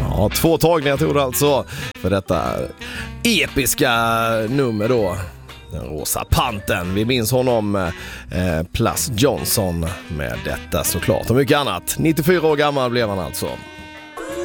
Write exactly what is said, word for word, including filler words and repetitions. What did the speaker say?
Ja, två tagningar tog det alltså för detta episka nummer då. Den rosa panten. Vi minns honom eh, Plus Johnson med detta såklart och mycket annat. nittiofyra år gammal blev han alltså.